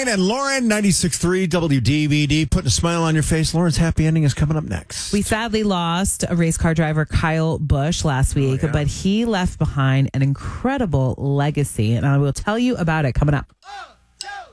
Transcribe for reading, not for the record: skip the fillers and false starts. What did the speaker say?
and Lauren, 96.3 WDVD, putting a smile on your face. Lauren's happy ending is coming up next. We sadly lost a race car driver, Kyle Busch, last week, but he left behind an incredible legacy, and I will tell you about it coming up.